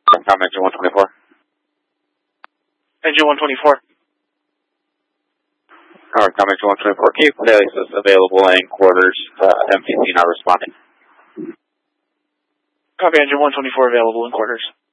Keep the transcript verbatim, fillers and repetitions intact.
Com engine one twenty-four. Engine one twenty-four. Alright, Com engine one twenty-four. Can you place this available in quarters? Uh, M T C not responding. Copy, engine one twenty-four available in quarters.